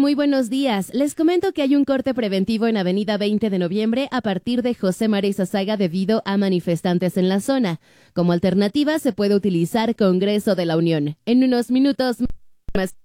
Muy buenos días. Les comento que hay un corte preventivo en Avenida 20 de Noviembre a partir de José María Izazaga debido a manifestantes en la zona. Como alternativa se puede utilizar Congreso de la Unión. En unos minutos más.